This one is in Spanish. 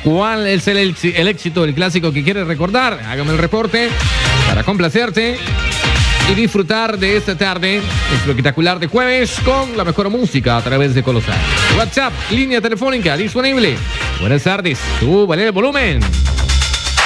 ¿Cuál es el éxito del clásico que quieres recordar? Hágame el reporte para complacerte y disfrutar de esta tarde espectacular de jueves con la mejor música a través de Colosal. WhatsApp, línea telefónica disponible. Buenas tardes, súbale el volumen.